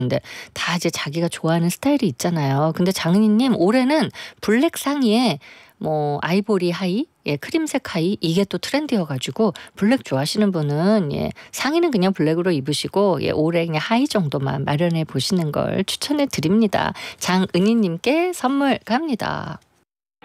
근데 다 이제 자기가 좋아하는 스타일이 있잖아요. 근데 장은희님 올해는 블랙 상의에 뭐 아이보리 하의, 예, 크림색 하의 이게 또 트렌드여 가지고 블랙 좋아하시는 분은 예, 상의는 그냥 블랙으로 입으시고 예, 올해 그냥 하의 정도만 마련해 보시는 걸 추천해 드립니다. 장은희님께 선물 갑니다.